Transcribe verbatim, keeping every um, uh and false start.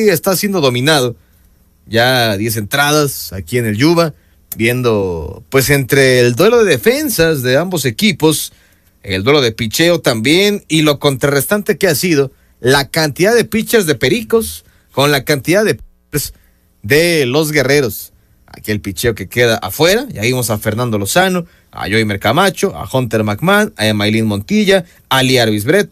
sí está siendo dominado. Ya diez entradas aquí en el Yuba, viendo pues entre el duelo de defensas de ambos equipos, el duelo de picheo también, y lo contrarrestante que ha sido la cantidad de pitchers de Pericos con la cantidad de pitchers de los Guerreros. Aquí el picheo que queda afuera, ya vimos a Fernando Lozano, a Joimer Camacho, a Hunter McMahon, a Emailín Montilla, a Liar Bisbreto,